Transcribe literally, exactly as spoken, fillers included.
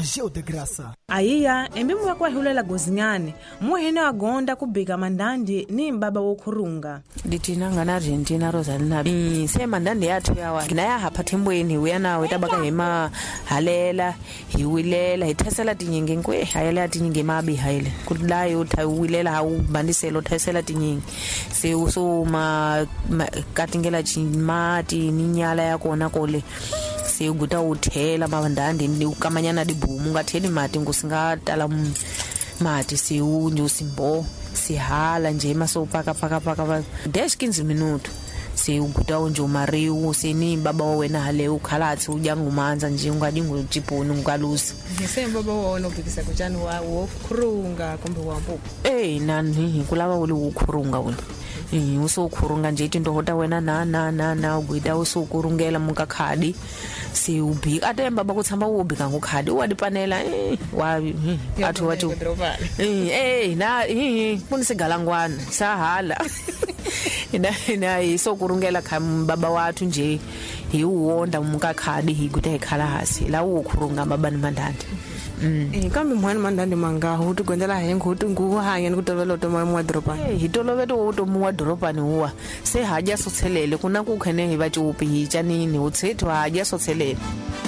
Ageu de Graça. Ayiya embi muya kwahiulela gozinyane muhene wagonda kubika mandandi ni mbaba wokhurunga litina ngana Argentina Rosalina mm se mandandi yathu yawa nginaya hapha thembweni uyanawe tabaka hema halela hiwilela ithesela tinyingi nkwe hayela tinyingi mabi hayele kulayo thawilela hawu bandiselo thesela tinyingi se usoma katingela chimati ninyala yakona kole se uguta uthela mabandandi ni ukamanyana dibumu ngatheli mati ngusingatala mati se unjo simbo sihala nje masopaka paka paka dash fifteen minuto se uguta unjo mariu se ni baba wena hale ukhalathi uyangumanza nje ungadinga utiponi ungalusi ngise baba wona ubikisa kujani wa wokhurunga kumbe wampo eh nani kulaba uli ukhurunga wona eh usokhurunga nje into hota wena na na na na ugwida usokurungela muka khadi se ubika ate baba kuthamba ubika ngokhadi wadipanela eh wa athu wathi eh eh na eh kunisegalangwana sahala ina ina isokurungela kham baba wathu nje hiwonda muka khadi higuta ekhala hasi la ukhurunga babani mandandi mm eh kambe mwana mandandi manga huti gondela hengu huti nguhanya nikutovela to mwa dropa eh hitolovela to mwa dropa ni huwa se haja sothelele kuna kukhene hiva chupi hicha nini utsethwa haja sothelele